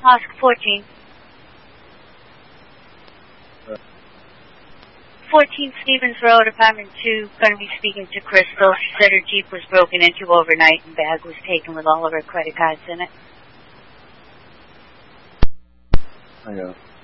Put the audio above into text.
Oscar 14. 14 Stevens Road, apartment 2, going to be speaking to Crystal. She said her Jeep was broken into overnight and bag was taken with all of her credit cards in it. I got it.